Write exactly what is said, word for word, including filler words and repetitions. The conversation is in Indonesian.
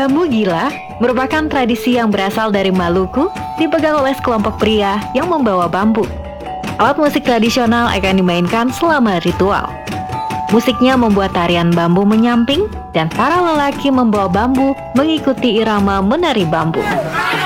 Bambu gila merupakan tradisi yang berasal dari Maluku, dipegang oleh sekelompok pria yang membawa bambu. Alat musik tradisional akan dimainkan selama ritual. Musiknya membuat tarian bambu menyamping dan para lelaki membawa bambu mengikuti irama menari bambu.